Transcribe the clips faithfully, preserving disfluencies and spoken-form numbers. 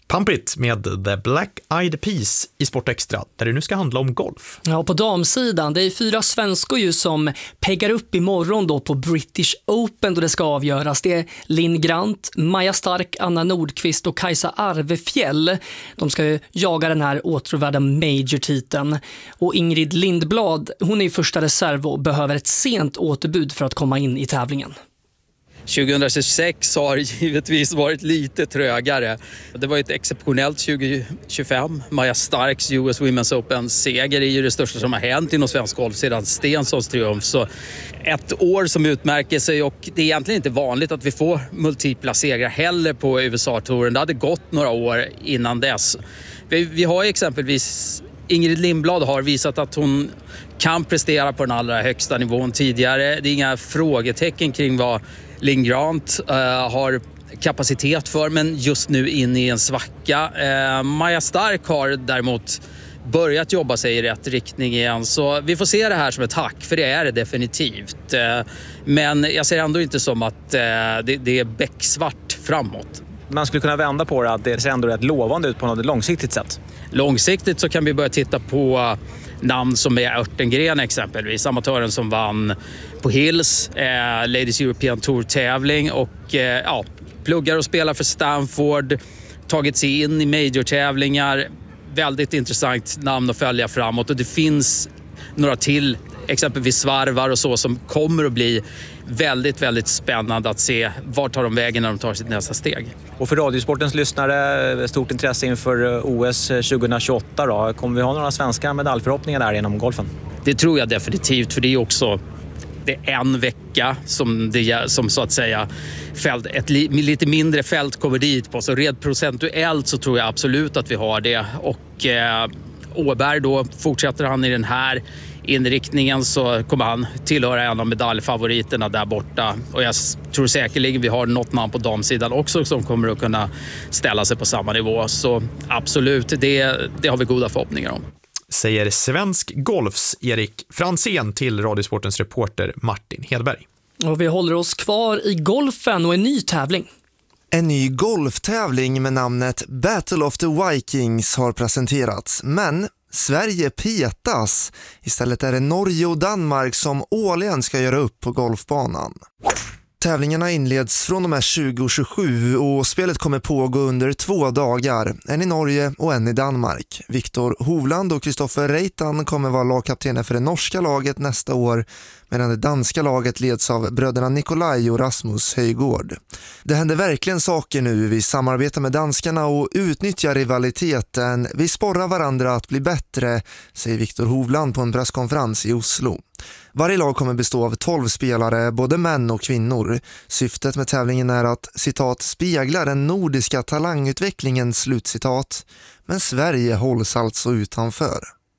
Pump It med The Black Eyed Peas i Sport Extra, där det nu ska handla om golf. Ja, på damsidan, det är fyra svenskor ju som peggar upp imorgon då på British Open då det ska avgöras. Det är Linn Grant, Maja Stark, Anna Nordqvist och Kajsa Arvefjäll. De ska ju jaga den här åtråvärda major-titeln. Och Ingrid Lindblad, hon är ju första reserv och behöver ett sent återbud för att komma in i tävlingen. tjugohundratjugosex har givetvis varit lite trögare. Det var ett exceptionellt tjugohundratjugofem. Maja Starks U S Women's Open-seger är ju det största som har hänt inom svensk golf sedan Stensons triumf. Så ett år som utmärker sig, och det är egentligen inte vanligt att vi får multipla segrar heller på U S A-touren. Det hade gått några år innan dess. Vi, vi har exempelvis Ingrid Lindblad har visat att hon kan prestera på den allra högsta nivån tidigare. Det är inga frågetecken kring vad Linn Grant uh, har kapacitet för, men just nu in i en svacka. Uh, Maja Stark har däremot börjat jobba sig i rätt riktning igen, så vi får se det här som ett hack, för det är det definitivt. Uh, men jag ser ändå inte som att uh, det, det är becksvart framåt. Man skulle kunna vända på det att det ser ändå rätt lovande ut på något långsiktigt sätt. Långsiktigt så kan vi börja titta på namn som är Örtengren exempelvis, amatören som vann på Hills, eh, Ladies European Tour-tävling och eh, ja, pluggar och spelar för Stanford, tagit sig in i major-tävlingar. Väldigt intressant namn att följa framåt, och det finns några till, exempelvis Svarvar och så, som kommer att bli väldigt, väldigt spännande att se vart tar de vägen när de tar sitt nästa steg. Och för Radiosportens lyssnare, stort intresse inför O S tjugohundratjugoåtta då. Kommer vi ha några svenska medaljförhoppningar där inom golfen? Det tror jag definitivt, för det är också det är en vecka som, det, som så att säga fält, ett li, lite mindre fält kommer dit på. Så rent procentuellt så tror jag absolut att vi har det. Och eh, Åberg då, fortsätter han i den här inriktningen så kommer han tillhöra en av medaljfavoriterna där borta. Och jag tror säkerligen vi har något namn på damsidan också som kommer att kunna ställa sig på samma nivå. Så absolut, det, det har vi goda förhoppningar om. Säger svensk golfs Erik Fransén till Radiosportens reporter Martin Hedberg. Och vi håller oss kvar i golfen och en ny tävling. En ny golftävling med namnet Battle of the Vikings har presenterats, men Sverige petas. Istället är det Norge och Danmark som årligen ska göra upp på golfbanan. Tävlingarna inleds från och med tjugo tjugosju och spelet kommer pågå under två dagar, en i Norge och en i Danmark. Viktor Hovland och Kristoffer Reitan kommer vara lagkaptener för det norska laget nästa år, medan det danska laget leds av bröderna Nikolaj och Rasmus Höjgård. Det händer verkligen saker nu, vi samarbetar med danskarna och utnyttjar rivaliteten. Vi sporrar varandra att bli bättre, säger Viktor Hovland på en presskonferens i Oslo. Varje lag kommer bestå av tolv spelare, både män och kvinnor. Syftet med tävlingen är att, citat, spegla den nordiska talangutvecklingen, slutcitat. Men Sverige hålls alltså utanför.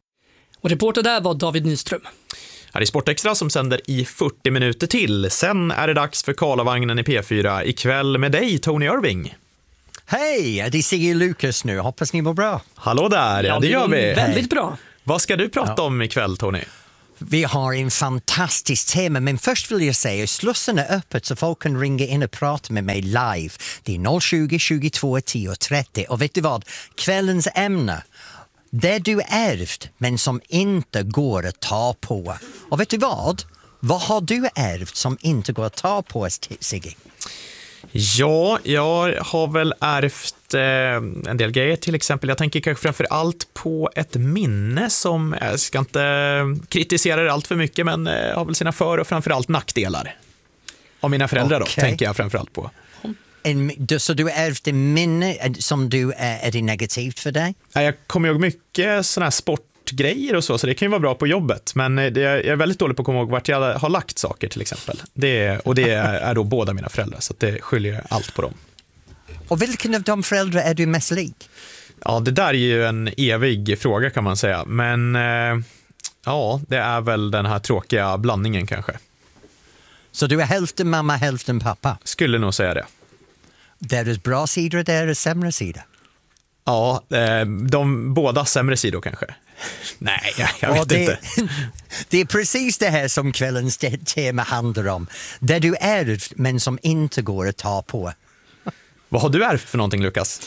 Och reporter där var David Nyström. Här är Sport Extra som sänder i fyrtio minuter till. Sen är det dags för Karlavagnen i P fyra. Ikväll med dig, Tony Irving. Hej, det är Sigge Lukas nu. Hoppas ni mår bra. Hallå där, ja, det gör vi. Väldigt bra. Vad ska du prata ja. om ikväll, Tony? Vi har en fantastisk tema, men först vill jag säga att slussen är öppet så folk kan ringa in och prata med mig live. Det är noll tjugo, tjugotvå, tio, trettio. Och vet du vad? Kvällens ämne, det du ärvt men som inte går att ta på. Och vet du vad? Vad har du ärvt som inte går att ta på, Sigge? Ja, jag har väl ärvt eh, en del grejer, till exempel. Jag tänker kanske framför allt på ett minne som, jag ska inte kritisera det allt för mycket, men eh, har väl sina för- och framförallt nackdelar. Av mina föräldrar okay. då, tänker jag framförallt på. En, så du har ärvt en minne som du är, är det negativt för dig? Jag kommer ihåg mycket sådana här sportgrejer och så, så det kan ju vara bra på jobbet. Men det, jag är väldigt dålig på att komma ihåg vart jag har lagt saker till exempel. Det, och det är då båda mina föräldrar, så det skiljer allt på dem. Och vilken av de föräldrar är du mest lik? Ja, det där är ju en evig fråga kan man säga. Men eh, ja, det är väl den här tråkiga blandningen kanske. Så du är hälften mamma, hälften pappa? Skulle nog säga det. Det är bra sidor, det är sämre sidor. Ja, de båda sämre sidor kanske. Nej, jag, jag vet det, inte. Det är precis det här som kvällens tema handlar om. Det du ärvt men som inte går att ta på. Vad har du ärvt för någonting, Lukas?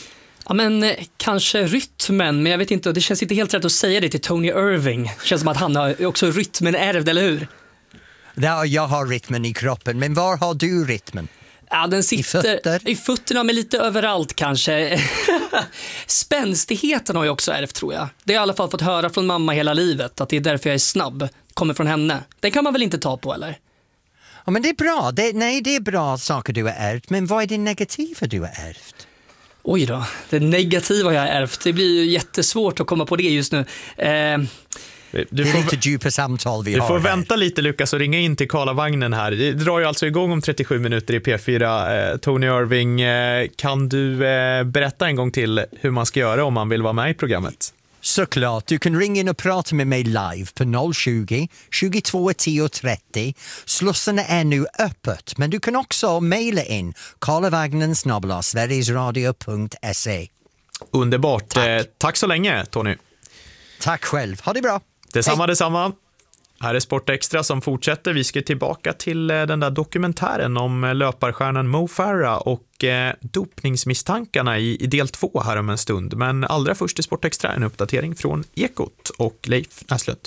Ja, men eh, kanske rytmen, men jag vet inte, det känns inte helt rätt att säga det till Tony Irving. Det känns som att han har också rytmen ärvd, eller hur? Ja, jag har rytmen i kroppen, men var har du rytmen? Ja, den sitter I, fötter? i fötterna, men lite överallt kanske. Spänstigheten har jag också ärvt, tror jag. Det har jag i alla fall fått höra från mamma hela livet, att det är därför jag är snabb. Kommer från henne. Den kan man väl inte ta på, eller? Ja, men det är bra. Det, nej, det är bra saker du har ärvt. Men vad är det negativa du har ärvt? Oj då, det negativa jag har ärvt. Det blir ju jättesvårt att komma på det just nu. Eh... Du det är får, lite djupa samtal vi du har får här. vänta lite, Lukas, och ringa in till Karlavagnen här. Det drar ju alltså igång om trettiosju minuter i P fyra. Eh, Tony Irving, eh, kan du eh, berätta en gång till hur man ska göra om man vill vara med i programmet? Såklart, du kan ringa in och prata med mig live på noll tjugo, tjugotvå tio trettio. Slussarna är nu öppet, men du kan också mejla in karlavagnen snabel-a sverigesradio punkt se. Underbart. Tack. Eh, tack så länge, Tony. Tack själv, ha det bra. Detsamma, Hej. detsamma. Här är Sport Extra som fortsätter. Vi ska tillbaka till eh, den där dokumentären om eh, löparstjärnan Mo Farah och eh, dopningsmisstankarna i, i del två här om en stund. Men allra först i Sport Extra en uppdatering från Ekot och Leif Näslund.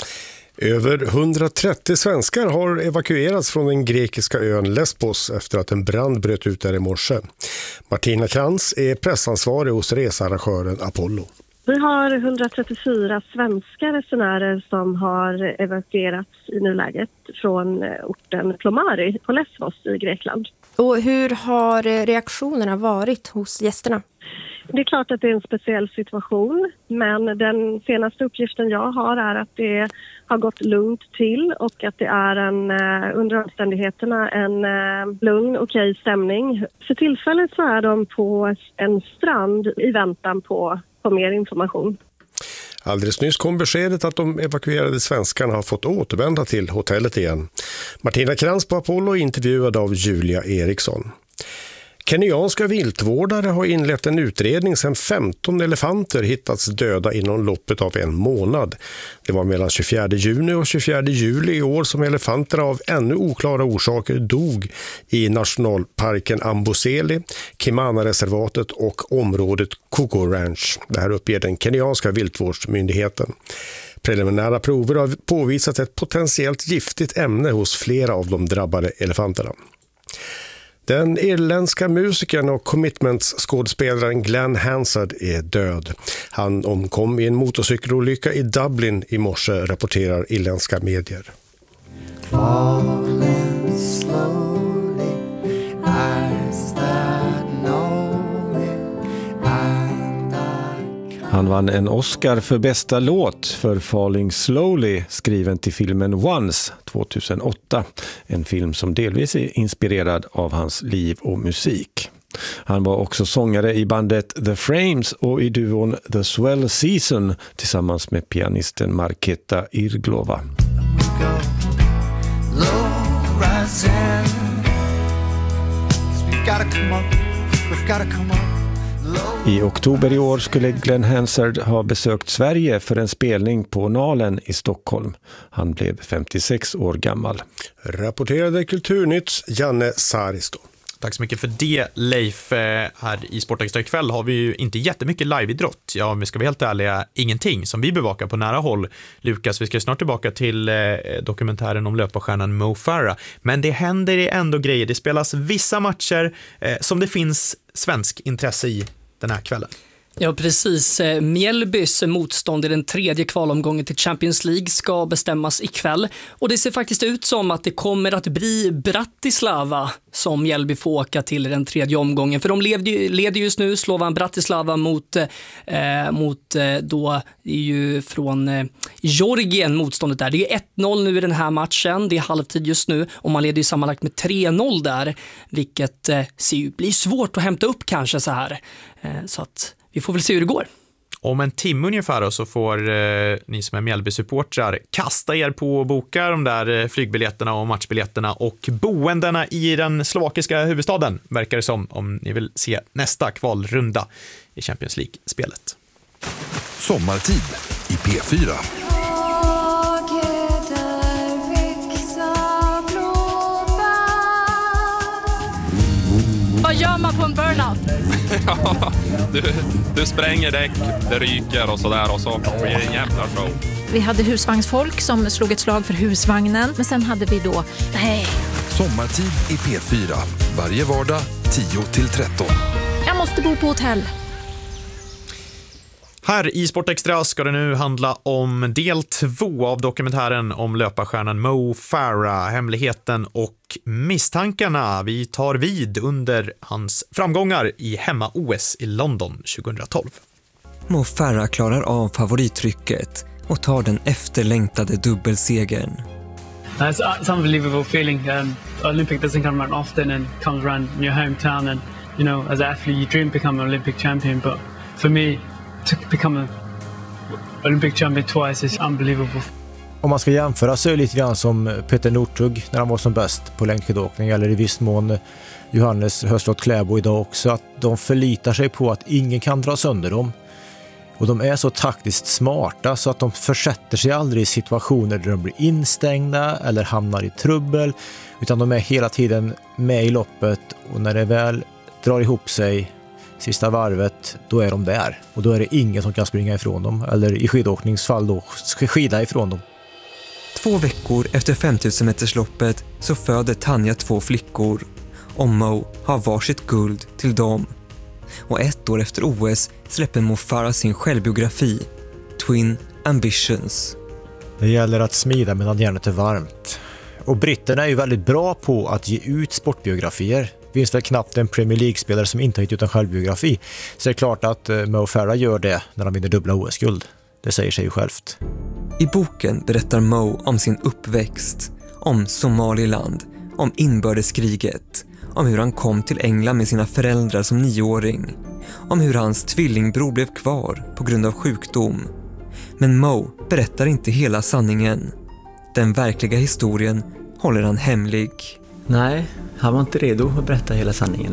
Över hundratrettio svenskar har evakuerats från den grekiska ön Lesbos efter att en brand bröt ut där i morse. Martina Krantz är pressansvarig hos researrangören Apollo. Vi har hundratrettiofyra svenska resenärer som har evakuerats i nuläget från orten Plomari på Lesbos i Grekland. Och hur har reaktionerna varit hos gästerna? Det är klart att det är en speciell situation, men den senaste uppgiften jag har är att det har gått lugnt till och att det är en, under omständigheterna en lugn, okej stämning. För tillfället så är de på en strand i väntan på, på mer information. Alldeles nyss kom beskedet att de evakuerade svenskarna har fått återvända till hotellet igen. Martina Krantz på Apollo är intervjuad av Julia Eriksson. Kenyanska viltvårdare har inlett en utredning sedan femton elefanter hittats döda inom loppet av en månad. Det var mellan tjugofjärde juni och tjugofjärde juli i år som elefanterna av ännu oklara orsaker dog i nationalparken Amboseli, Kimana-reservatet och området Kuko Ranch. Det här uppger den kenyanska viltvårdsmyndigheten. Preliminära prover har påvisat ett potentiellt giftigt ämne hos flera av de drabbade elefanterna. Den irländska musikern och commitments-skådespelaren Glenn Hansard är död. Han omkom i en motorcykelolycka i Dublin i morse, rapporterar irländska medier. Han vann en Oscar för bästa låt för Falling Slowly, skriven till filmen Once tjugohundraåtta. En film som delvis är inspirerad av hans liv och musik. Han var också sångare i bandet The Frames och i duon The Swell Season tillsammans med pianisten Marketa Irglova. I oktober i år skulle Glenn Hansard ha besökt Sverige för en spelning på Nalen i Stockholm. Han blev femtiosex år gammal. Rapporterade Kulturnytts Janne Saristo. Tack så mycket för det, Leif. Här i Sportextra ikväll har vi ju inte jättemycket liveidrott. Ja, om vi ska vara helt ärliga, ingenting som vi bevakar på nära håll. Lukas, vi ska snart tillbaka till eh, dokumentären om löparstjärnan Mo Farah. Men det händer ändå grejer. Det spelas vissa matcher eh, som det finns svensk intresse i den här kvällen. Ja, precis. Mjällbys motstånd i den tredje kvalomgången till Champions League ska bestämmas ikväll. Och det ser faktiskt ut som att det kommer att bli Bratislava som Mjällby får åka till i den tredje omgången. För de leder, leder just nu Slovan Bratislava mot, eh, mot eh, då är ju från eh, Georgien motståndet där. Det är ett noll nu i den här matchen. Det är halvtid just nu och man leder ju sammanlagt med tre noll där. Vilket eh, ser ju, blir svårt att hämta upp kanske så här. Eh, så att vi får väl se hur det går. Om en timme ungefär så får eh, ni som är Mjällby-supportrar kasta er på och boka de där eh, flygbiljetterna och matchbiljetterna och boendena i den slovakiska huvudstaden, verkar det som, om ni vill se nästa kvalrunda i Champions League-spelet. Sommartid i P fyra. Vad gör man på en burnout? Ja, du, du spränger däck, det ryker och sådär och så blir det en jävla show. Vi hade husvagnsfolk som slog ett slag för husvagnen. Men sen hade vi då... Nej. Sommartid i P fyra. Varje vardag tio till tretton. Jag måste bo på hotell. Här i Sport Extra ska det nu handla om del två av dokumentären om löparstjärnan Mo Farah, hemligheten och misstankarna. Vi tar vid under hans framgångar i hemma-O S i London tjugohundratolv. Mo Farah klarar av favorittrycket och tar den efterlängtade dubbelsegern. It's an unbelievable feeling. Um, Olympic doesn't come around often and comes around in your hometown, and you know, as an athlete, you dream to become an Olympic champion. But for me, to become an Olympic champion twice is unbelievable. Om man ska jämföra så är det lite grann som Peter Northug när han var som bäst på längdskidåkning, eller i viss mån Johannes Höslott Kläbo idag också, att de förlitar sig på att ingen kan dra sönder dem. Och de är så taktiskt smarta så att de försätter sig aldrig i situationer där de blir instängda eller hamnar i trubbel, utan de är hela tiden med i loppet, och när det väl drar ihop sig sista varvet, då är de där. Och då är det ingen som kan springa ifrån dem, eller i skidåkningsfall då skida ifrån dem. Två veckor efter femtusen-metersloppet så föder Tanja två flickor, och Mo har varsitt guld till dem. Och ett år efter O S släpper Mo Farah sin självbiografi, Twin Ambitions. Det gäller att smida medan järnet är varmt. Och britterna är ju väldigt bra på att ge ut sportbiografier. Det finns väl knappt en Premier League-spelare som inte har gett ut en självbiografi. Så det är klart att Mo Farah gör det när han vinner dubbla O S-guld. Det säger sig ju självt. I boken berättar Mo om sin uppväxt, om Somaliland, om inbördeskriget, om hur han kom till England med sina föräldrar som nioåring, om hur hans tvillingbror blev kvar på grund av sjukdom. Men Mo berättar inte hela sanningen. Den verkliga historien håller han hemlig. Nej, han var inte redo att berätta hela sanningen.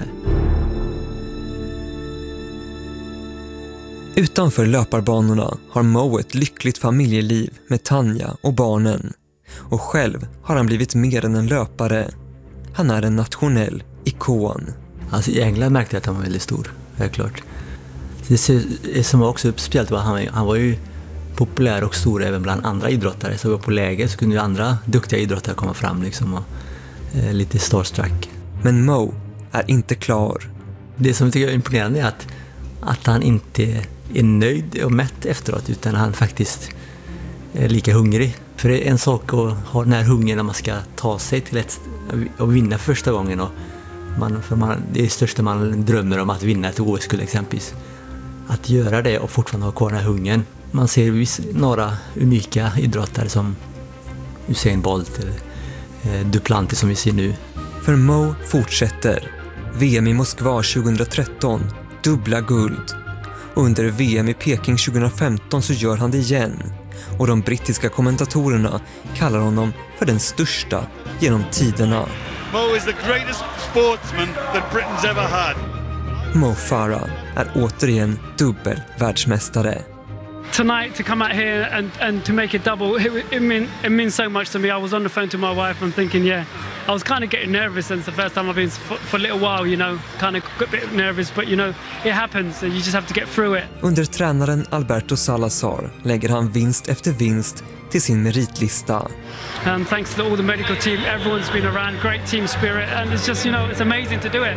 Utanför löparbanorna har Mo ett lyckligt familjeliv med Tanja och barnen. Och själv har han blivit mer än en löpare. Han är en nationell ikon. Alltså i England märkte jag att han var väldigt stor, självklart. Det som var också speciellt var att han, han var ju populär och stor även bland andra idrottare. Så var på läger så kunde ju andra duktiga idrottare komma fram liksom och eh, lite starstruck. Men Mo är inte klar. Det som jag tycker är imponerande är att, att han inte är nöjd och mätt efteråt, utan han faktiskt är lika hungrig. För det är en sak att ha den här hungern när man ska ta sig till ett och vinna första gången, och man, för man, det är det största man drömmer om, att vinna ett O S-guld exempelvis. Att göra det och fortfarande ha kvar den här hungern. Man ser viss, några unika idrottare som Usain Bolt eller eh, Duplantis som vi ser nu. För Mo fortsätter. V M i Moskva tjugohundratretton, dubbla guld. Och under V M i Peking tjugohundrafemton så gör han det igen. Och de brittiska kommentatorerna kallar honom för den största genom tiderna. Mo is the greatest sportsman that Britain's ever had. Mo Farah är återigen dubbel världsmästare. Tonight to come out here and, and to make a double, it, it, mean, it means so much to me. I was on the phone to my wife and thinking, yeah, I was kind of getting nervous since the first time I've been for, for a little while, you know, kind of a bit nervous, but you know, it happens and you just have to get through it. Under tränaren Alberto Salazar lägger han vinst efter vinst till sin meritlista. And thanks to all the medical team, everyone's been around, great team spirit, and it's just, you know, it's amazing to do it.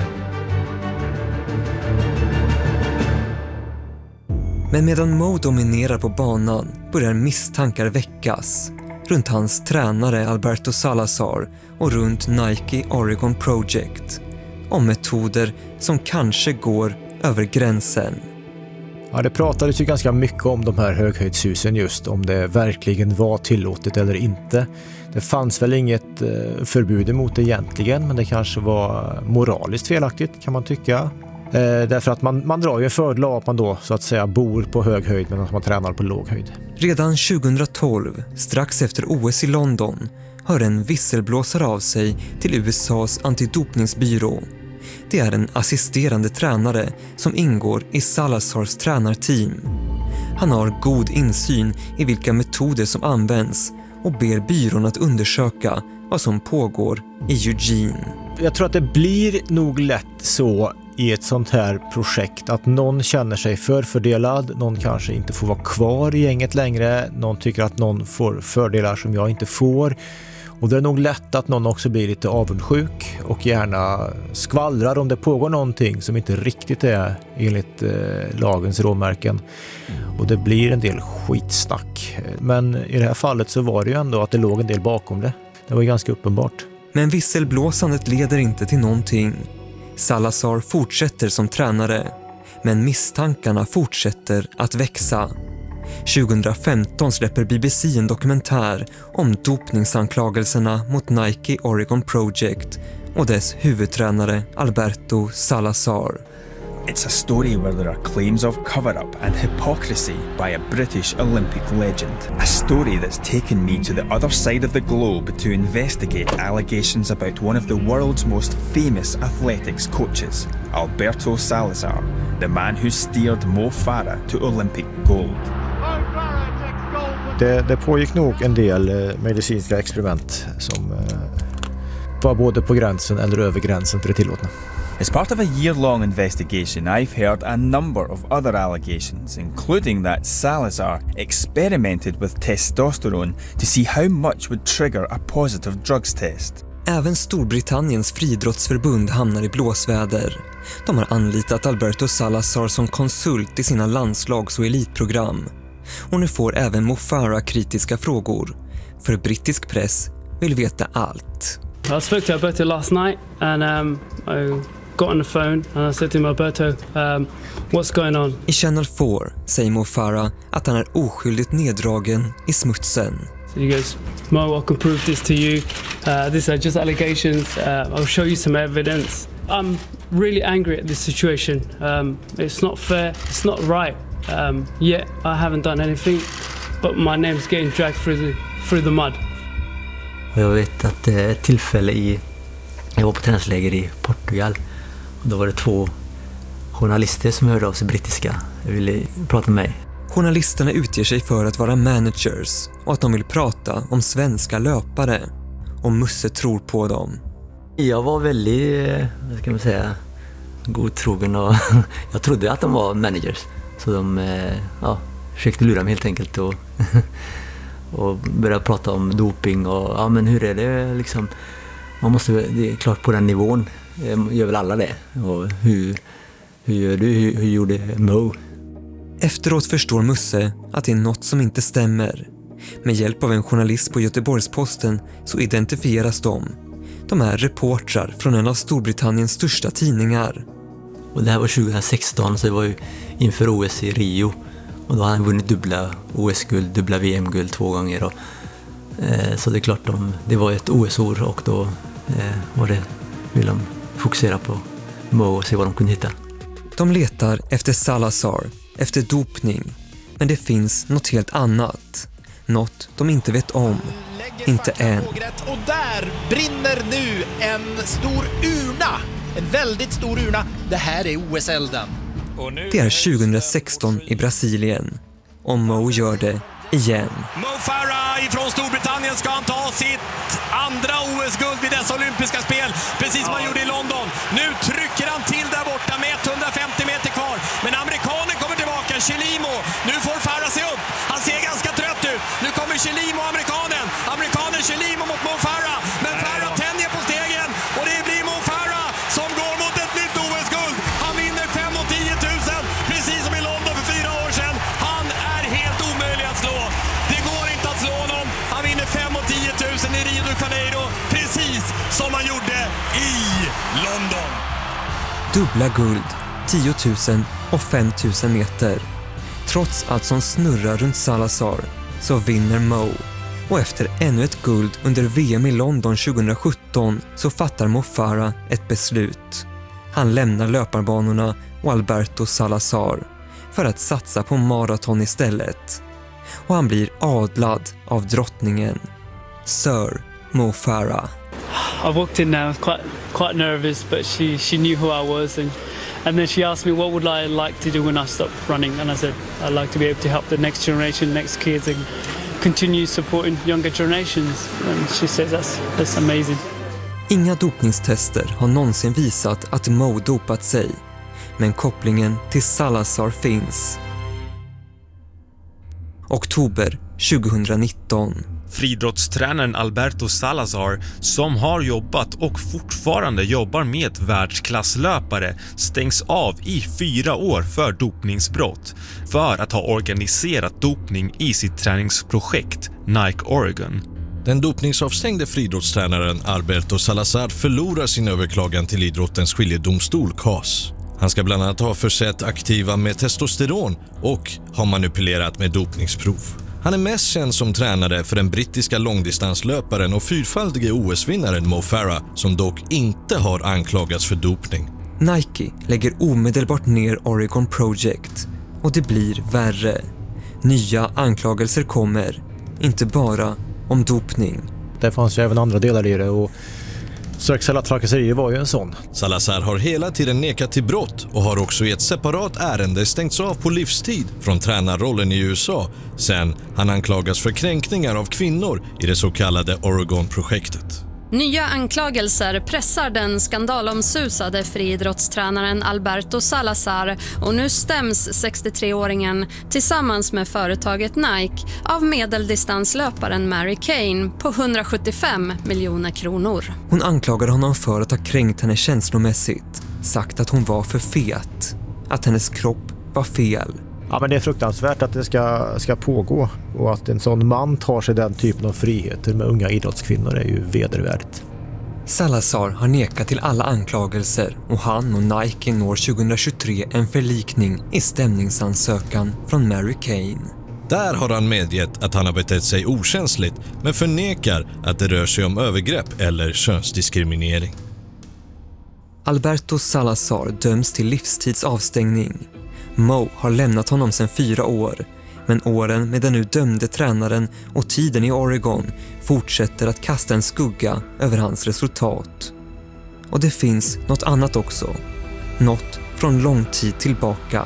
Men medan Mo dominerar på banan börjar misstankar väckas runt hans tränare Alberto Salazar och runt Nike Oregon Project om metoder som kanske går över gränsen. Ja, det pratades ju ganska mycket om de här höghöjdshusen, just om det verkligen var tillåtet eller inte. Det fanns väl inget förbud emot det egentligen, men det kanske var moraliskt felaktigt kan man tycka. Eh, därför att man, man drar ju en fördel av att man då så att säga bor på hög höjd medan man tränar på låg höjd. Redan tjugohundratolv, strax efter O S i London, hör en visselblåsare av sig till U S A:s antidopningsbyrå. Det är en assisterande tränare som ingår i Salazars tränarteam. Han har god insyn i vilka metoder som används och ber byrån att undersöka vad som pågår i Eugene. Jag tror att det blir nog lätt så i ett sånt här projekt att någon känner sig förfördelad, någon kanske inte får vara kvar i gänget längre, någon tycker att någon får fördelar som jag inte får. Och det är nog lätt att någon också blir lite avundsjuk och gärna skvallrar om det pågår någonting som inte riktigt är enligt eh, lagens råmärken. Och det blir en del skitsnack. Men i det här fallet så var det ju ändå att det låg en del bakom det. Det var ganska uppenbart. Men visselblåsandet leder inte till någonting. Salazar fortsätter som tränare, men misstankarna fortsätter att växa. tjugohundrafemton släpper B B C en dokumentär om dopningsanklagelserna mot Nike Oregon Project och dess huvudtränare Alberto Salazar. It's a story where there are claims of cover-up and hypocrisy by a British Olympic legend. A story that's taken me to the other side of the globe to investigate allegations about one of the world's most famous athletics coaches, Alberto Salazar, the man who steered Mo Farah to Olympic gold. Det, det pågick nog en del eh, medicinska experiment som eh, var både på gränsen eller över gränsen för det tillåtna. As part of a year-long investigation, I've heard a number of other allegations, including that Salazar experimented with testosterone to see how much would trigger a positive drugs test. Även Storbritanniens friidrottsförbund hamnar i blåsväder. De har anlitat Alberto Salazar som konsult i sina landslags- och elitprogram. Och nu får även Mo Farah kritiska frågor. För brittisk press vill veta allt. I spoke to Alberto last night and um, I got on the phone and I said to him, Alberto, um, what's going on? I Channel four säger Mo Farah att han är oskyldigt neddragen i smutsen. So he goes, Mo, I can prove this to you. Uh, these are just allegations. Uh, I'll show you some evidence. I'm really angry at this situation. Um, it's not fair. It's not right. Um, yet I haven't done anything, but my name's getting dragged through the through the mud. Jag vet att ett tillfälle i jag var på träningsläger i Portugal och då var det två journalister som hörde av sig brittiska. Jag ville prata med mig. Journalisterna utger sig för att vara managers och att de vill prata om svenska löpare. Och Musse tror på dem. Jag var väldigt, vad ska man säga, godtrogen och jag trodde att de var managers. Så de ja, försökte lura mig helt enkelt och, och började prata om doping och ja, men hur är det liksom, man måste, det är klart på den nivån gör väl alla det och hur, hur gör du, hur, hur gjorde Mo? Efteråt förstår Musse att det är något som inte stämmer. Med hjälp av en journalist på Göteborgs-Posten så identifieras de. De är reportrar från en av Storbritanniens största tidningar. Och det här var tjugohundrasexton, så det var ju inför O S i Rio. Och då har han vunnit dubbla O S-guld, dubbla V M-guld två gånger. Och, eh, så det är klart, de, det var ett O S-år och då eh, var det, ville de fokusera på Mo och se vad de kunde hitta. De letar efter Salazar, efter dopning. Men det finns något helt annat. Något de inte vet om. Inte än. Och där brinner nu en stor urna. En väldigt stor urna. Det här är O S-elden. Det är tjugohundrasexton i Brasilien. Och Mo gör det igen. Mo Farah ifrån Storbritannien, ska han ta sitt andra O S-guld vid dessa olympiska spel. Precis som han gjorde i London. Nu trycker han till där borta med etthundrafemtio meter kvar. Men amerikanen kommer tillbaka, Chelimo. Nu får Farah se upp. Han ser ganska trött ut. Nu kommer Chelimo, amerikanen. Amerikanen Chelimo mot Mo Farah. Men Farah tänjer på stegen. Och det blir Mo Farah som går mot ett nytt O S-guld. Han vinner fem och tio tusen. Precis som i London för fyra år sedan. Han är helt omöjlig att slå. Det går inte att slå honom. Han vinner fem och tio tusen i Rio de Janeiro. Precis som han gjorde i London. Dubbla guld, tio tusen och fem tusen meter. Trots allt som snurrar runt Salazar så vinner Mo. Och efter ännu ett guld under V M i London tjugohundrasjutton så fattar Mo Farah ett beslut. Han lämnar löparbanorna och Alberto Salazar för att satsa på maraton istället. Och han blir adlad av drottningen, Sir Mo Farah. I walked in there, I was quite quite nervous, but she she knew who I was, and and then she asked me what would I like to do when I stop running, and I said I'd like to be able to help the next generation, next kids, and continue supporting younger generations. And she says that's that's amazing. Inga dopningstester har någonsin visat att Mo dopat sig, men kopplingen till Salazar finns. Oktober tjugonitton. Friidrottstränaren Alberto Salazar, som har jobbat och fortfarande jobbar med världsklasslöpare, stängs av i fyra år för dopningsbrott för att ha organiserat dopning i sitt träningsprojekt Nike Oregon. Den dopningsavstängde friidrottstränaren Alberto Salazar förlorar sin överklagan till idrottens skiljedomstol C A S. Han ska bland annat ha försett aktiva med testosteron och ha manipulerat med dopningsprov. Han är mest känd som tränare för den brittiska långdistanslöparen och fyrfaldige O S-vinnaren Mo Farah, som dock inte har anklagats för dopning. Nike lägger omedelbart ner Oregon Project och det blir värre. Nya anklagelser kommer, inte bara om dopning. Det fanns ju även andra delar i det och sexuella trakasserier var ju en sån. Salazar har hela tiden nekat till brott och har också i ett separat ärende stängts av på livstid från tränarrollen i U S A sen han anklagas för kränkningar av kvinnor i det så kallade Oregon-projektet. Nya anklagelser pressar den skandalomsusade friidrottstränaren Alberto Salazar och nu stäms sextiotre-åringen tillsammans med företaget Nike av medeldistanslöparen Mary Cain på hundrasjuttiofem miljoner kronor. Hon anklagar honom för att ha kränkt henne känslomässigt, sagt att hon var för fet, att hennes kropp var fel. Ja, men det är fruktansvärt att det ska, ska pågå och att en sån man tar sig den typen av friheter med unga idrottskvinnor är ju vedervärdigt. Salazar har nekat till alla anklagelser och han och Nike når tjugohundratjugotre en förlikning i stämningsansökan från Mary Cain. Där har han medgett att han har betett sig okänsligt men förnekar att det rör sig om övergrepp eller könsdiskriminering. Alberto Salazar döms till livstidsavstängning. Mo har lämnat honom sedan fyra år, men åren med den nu dömde tränaren och tiden i Oregon fortsätter att kasta en skugga över hans resultat. Och det finns något annat också, något från lång tid tillbaka.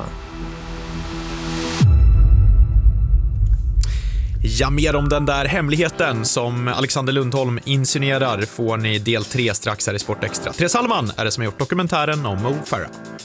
Ja, mer om den där hemligheten som Alexander Lundholm insinuerar får ni del tre strax här i Sport Extra. Therese Hallman är det som har gjort dokumentären om Mo Farah.